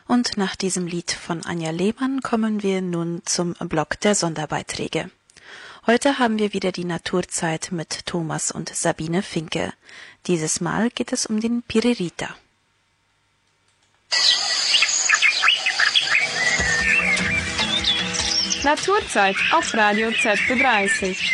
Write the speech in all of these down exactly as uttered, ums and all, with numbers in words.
Und nach diesem Lied von Anja Lehmann kommen wir nun zum Block der Sonderbeiträge. Heute haben wir wieder die Naturzeit mit Thomas und Sabine Finke. Dieses Mal geht es um den Piririta. Naturzeit auf Radio Z B dreißig.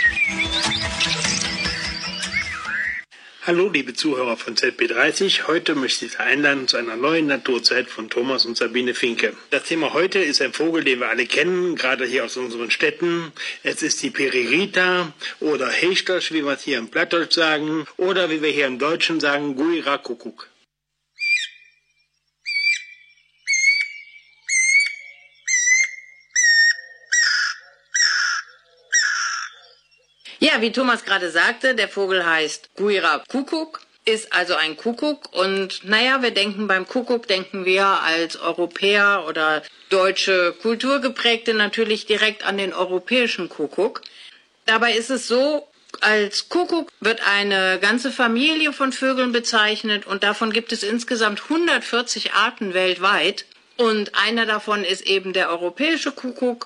Hallo liebe Zuhörer von Z B dreißig, heute möchte ich Sie einladen zu einer neuen Naturzeit von Thomas und Sabine Finke. Das Thema heute ist ein Vogel, den wir alle kennen, gerade hier aus unseren Städten. Es ist die Piririta oder Hechtosch, wie wir es hier im Plattdeutsch sagen, oder wie wir hier im Deutschen sagen, Guirakuckuck. Ja, wie Thomas gerade sagte, der Vogel heißt Guirakuckuck, ist also ein Kuckuck und naja, wir denken beim Kuckuck, denken wir als Europäer oder deutsche Kulturgeprägte natürlich direkt an den europäischen Kuckuck. Dabei ist es so, als Kuckuck wird eine ganze Familie von Vögeln bezeichnet und davon gibt es insgesamt hundertvierzig Arten weltweit und einer davon ist eben der europäische Kuckuck.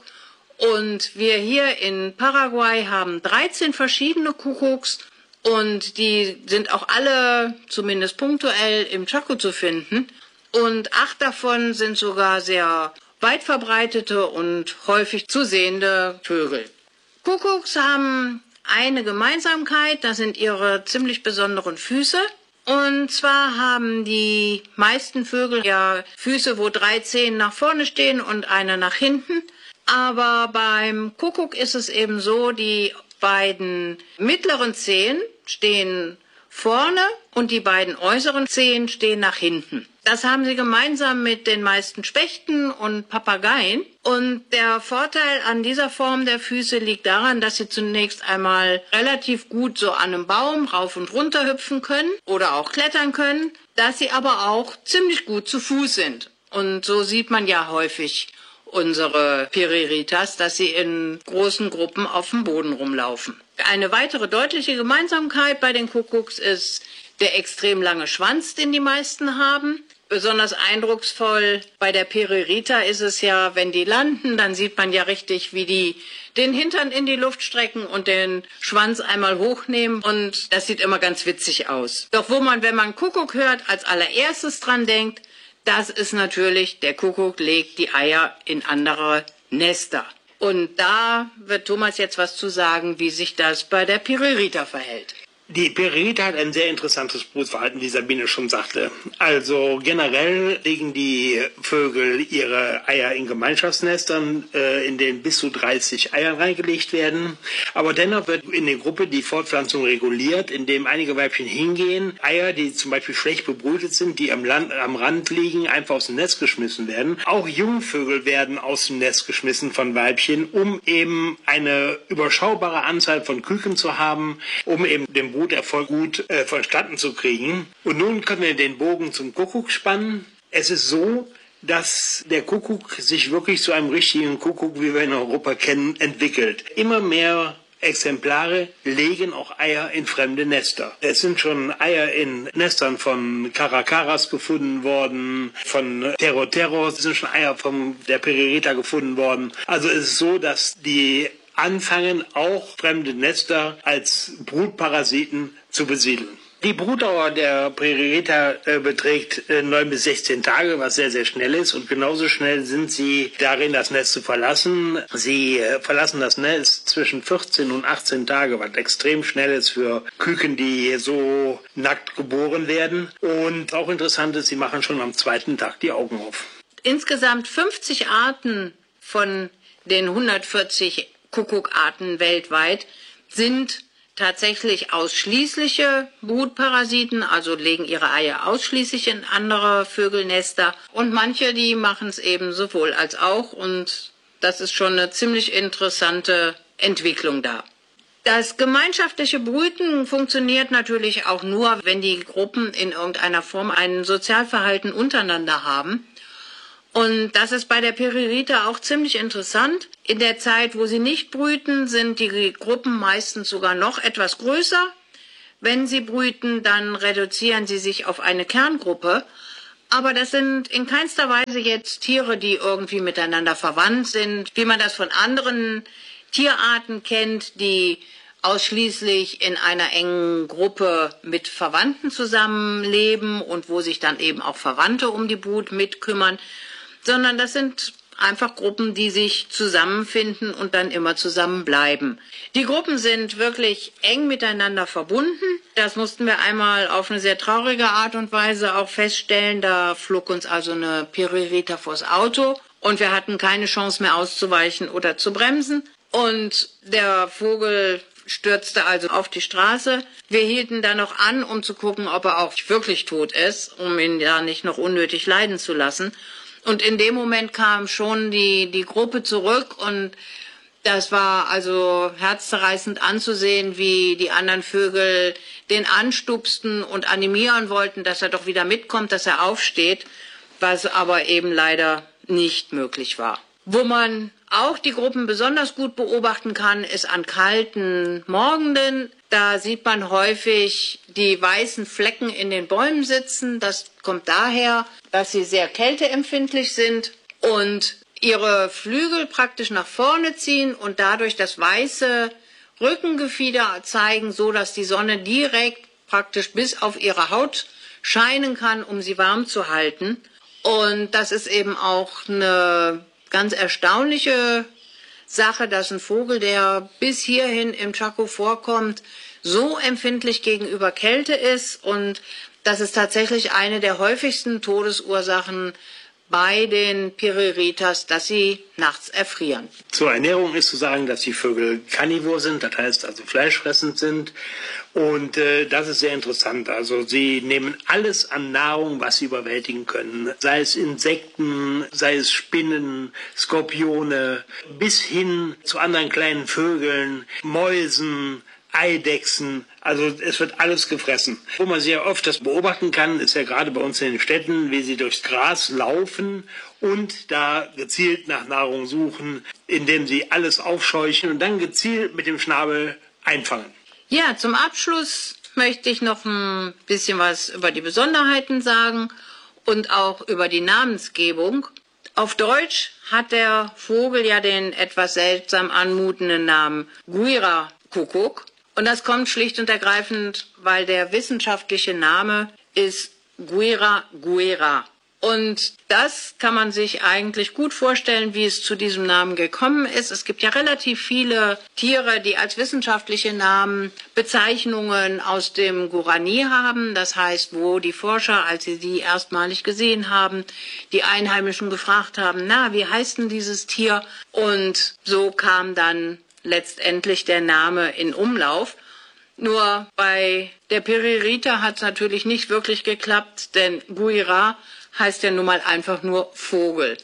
Und wir hier in Paraguay haben dreizehn verschiedene Kuckucks und die sind auch alle, zumindest punktuell, im Chaco zu finden. Und acht davon sind sogar sehr weit verbreitete und häufig zu sehende Vögel. Kuckucks haben eine Gemeinsamkeit, das sind ihre ziemlich besonderen Füße. Und zwar haben die meisten Vögel ja Füße, wo drei Zehen nach vorne stehen und eine nach hinten. Aber beim Kuckuck ist es eben so, die beiden mittleren Zehen stehen vorne und die beiden äußeren Zehen stehen nach hinten. Das haben sie gemeinsam mit den meisten Spechten und Papageien. Und der Vorteil an dieser Form der Füße liegt daran, dass sie zunächst einmal relativ gut so an einem Baum rauf und runter hüpfen können oder auch klettern können, dass sie aber auch ziemlich gut zu Fuß sind. Und so sieht man ja häufig unsere Piriritas, dass sie in großen Gruppen auf dem Boden rumlaufen. Eine weitere deutliche Gemeinsamkeit bei den Kuckucks ist der extrem lange Schwanz, den die meisten haben. Besonders eindrucksvoll bei der Piririta ist es ja, wenn die landen, dann sieht man ja richtig, wie die den Hintern in die Luft strecken und den Schwanz einmal hochnehmen und das sieht immer ganz witzig aus. Doch wo man, wenn man Kuckuck hört, als allererstes dran denkt, das ist natürlich, der Kuckuck legt die Eier in andere Nester. Und da wird Thomas jetzt was zu sagen, wie sich das bei der Piririta verhält. Die Piririta hat ein sehr interessantes Brutverhalten, wie Sabine schon sagte. Also generell legen die Vögel ihre Eier in Gemeinschaftsnestern, äh, in denen bis zu dreißig Eier reingelegt werden. Aber dennoch wird in der Gruppe die Fortpflanzung reguliert, indem einige Weibchen hingehen, Eier, die zum Beispiel schlecht bebrütet sind, die am, Land, am Rand liegen, einfach aus dem Nest geschmissen werden. Auch Jungvögel werden aus dem Nest geschmissen von Weibchen, um eben eine überschaubare Anzahl von Küken zu haben, um eben den Bruterfolg gut äh, vonstatten zu kriegen. Und nun können wir den Bogen zum Kuckuck spannen. Es ist so, dass der Kuckuck sich wirklich zu einem richtigen Kuckuck, wie wir in Europa kennen, entwickelt. Immer mehr Exemplare legen auch Eier in fremde Nester. Es sind schon Eier in Nestern von Caracaras gefunden worden, von Teroteros, es sind schon Eier von der Piririta gefunden worden. Also es ist so, dass die anfangen, auch fremde Nester als Brutparasiten zu besiedeln. Die Brutdauer der Piririta äh, beträgt äh, neun bis sechzehn Tage, was sehr, sehr schnell ist. Und genauso schnell sind sie darin, das Nest zu verlassen. Sie äh, verlassen das Nest zwischen vierzehn und achtzehn Tage, was extrem schnell ist für Küken, die so nackt geboren werden. Und auch interessant ist, sie machen schon am zweiten Tag die Augen auf. Insgesamt fünfzig Arten von den hundertvierzig Kuckuckarten weltweit sind tatsächlich ausschließliche Brutparasiten, also legen ihre Eier ausschließlich in andere Vögelnester. Und manche, die machen es eben sowohl als auch. Und das ist schon eine ziemlich interessante Entwicklung da. Das gemeinschaftliche Brüten funktioniert natürlich auch nur, wenn die Gruppen in irgendeiner Form ein Sozialverhalten untereinander haben. Und das ist bei der Piririta auch ziemlich interessant. In der Zeit, wo sie nicht brüten, sind die Gruppen meistens sogar noch etwas größer. Wenn sie brüten, dann reduzieren sie sich auf eine Kerngruppe. Aber das sind in keinster Weise jetzt Tiere, die irgendwie miteinander verwandt sind, wie man das von anderen Tierarten kennt, die ausschließlich in einer engen Gruppe mit Verwandten zusammenleben und wo sich dann eben auch Verwandte um die Brut mitkümmern, sondern das sind einfach Gruppen, die sich zusammenfinden und dann immer zusammenbleiben. Die Gruppen sind wirklich eng miteinander verbunden. Das mussten wir einmal auf eine sehr traurige Art und Weise auch feststellen. Da flog uns also eine Piririta vors Auto und wir hatten keine Chance mehr auszuweichen oder zu bremsen. Und der Vogel stürzte also auf die Straße. Wir hielten dann noch an, um zu gucken, ob er auch wirklich tot ist, um ihn ja nicht noch unnötig leiden zu lassen. Und in dem Moment kam schon die, die Gruppe zurück und das war also herzzerreißend anzusehen, wie die anderen Vögel den anstupsten und animieren wollten, dass er doch wieder mitkommt, dass er aufsteht, was aber eben leider nicht möglich war. Wo man auch die Gruppen besonders gut beobachten kann, ist an kalten Morgenden. Da sieht man häufig die weißen Flecken in den Bäumen sitzen. Das kommt daher, dass sie sehr kälteempfindlich sind und ihre Flügel praktisch nach vorne ziehen und dadurch das weiße Rückengefieder zeigen, so dass die Sonne direkt praktisch bis auf ihre Haut scheinen kann, um sie warm zu halten. Und das ist eben auch eine ganz erstaunliche Sache, dass ein Vogel, der bis hierhin im Chaco vorkommt, so empfindlich gegenüber Kälte ist und das ist tatsächlich eine der häufigsten Todesursachen bei den Piriritas, dass sie nachts erfrieren. Zur Ernährung ist zu sagen, dass die Vögel karnivor sind, das heißt also fleischfressend sind. Und äh, das ist sehr interessant. Also sie nehmen alles an Nahrung, was sie überwältigen können. Sei es Insekten, sei es Spinnen, Skorpione, bis hin zu anderen kleinen Vögeln, Mäusen, Eidechsen, also es wird alles gefressen. Wo man sehr oft das beobachten kann, ist ja gerade bei uns in den Städten, wie sie durchs Gras laufen und da gezielt nach Nahrung suchen, indem sie alles aufscheuchen und dann gezielt mit dem Schnabel einfangen. Ja, zum Abschluss möchte ich noch ein bisschen was über die Besonderheiten sagen und auch über die Namensgebung. Auf Deutsch hat der Vogel ja den etwas seltsam anmutenden Namen Guira-Kuckuck. Und das kommt schlicht und ergreifend, weil der wissenschaftliche Name ist Guira guira. Und das kann man sich eigentlich gut vorstellen, wie es zu diesem Namen gekommen ist. Es gibt ja relativ viele Tiere, die als wissenschaftliche Namen Bezeichnungen aus dem Guarani haben. Das heißt, wo die Forscher, als sie die erstmalig gesehen haben, die Einheimischen gefragt haben, na, wie heißt denn dieses Tier? Und so kam dann letztendlich der Name in Umlauf. Nur bei der Piririta hat es natürlich nicht wirklich geklappt, denn Guira heißt ja nun mal einfach nur Vogel.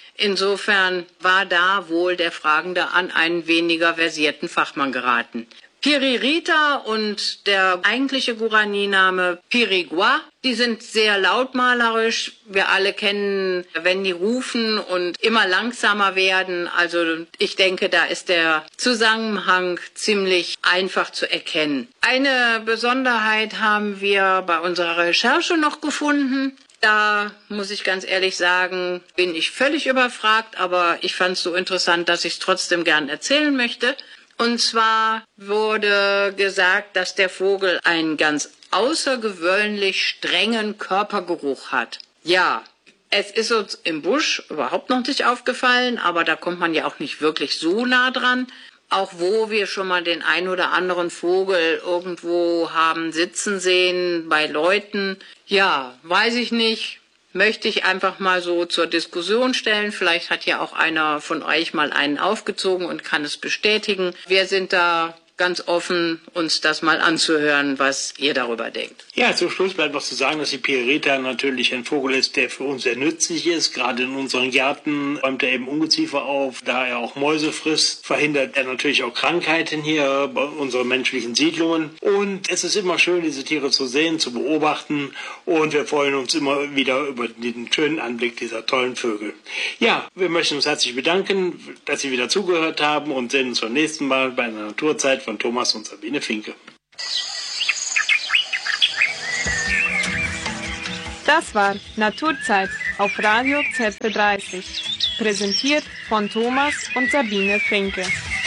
Insofern war da wohl der Fragende an einen weniger versierten Fachmann geraten. Piririta und der eigentliche Guarani-Name Pirigua, die sind sehr lautmalerisch. Wir alle kennen, wenn die rufen und immer langsamer werden. Also ich denke, da ist der Zusammenhang ziemlich einfach zu erkennen. Eine Besonderheit haben wir bei unserer Recherche noch gefunden. Da muss ich ganz ehrlich sagen, bin ich völlig überfragt, aber ich fand es so interessant, dass ich es trotzdem gern erzählen möchte. Und zwar wurde gesagt, dass der Vogel einen ganz außergewöhnlich strengen Körpergeruch hat. Ja, es ist uns im Busch überhaupt noch nicht aufgefallen, aber da kommt man ja auch nicht wirklich so nah dran. Auch wo wir schon mal den ein oder anderen Vogel irgendwo haben sitzen sehen, bei Leuten. Ja, weiß ich nicht. Möchte ich einfach mal so zur Diskussion stellen. Vielleicht hat ja auch einer von euch mal einen aufgezogen und kann es bestätigen. Wir sind da ganz offen, uns das mal anzuhören, was ihr darüber denkt. Ja, zum Schluss bleibt noch zu sagen, dass die Piririta natürlich ein Vogel ist, der für uns sehr nützlich ist. Gerade in unseren Gärten räumt er eben Ungeziefer auf. Da er auch Mäuse frisst, verhindert er natürlich auch Krankheiten hier bei unseren menschlichen Siedlungen. Und es ist immer schön, diese Tiere zu sehen, zu beobachten. Und wir freuen uns immer wieder über den schönen Anblick dieser tollen Vögel. Ja, wir möchten uns herzlich bedanken, dass Sie wieder zugehört haben und sehen uns beim nächsten Mal bei einer Naturzeit von Thomas und Sabine Finke. Das war Naturzeit auf Radio Z B dreißig, präsentiert von Thomas und Sabine Finke.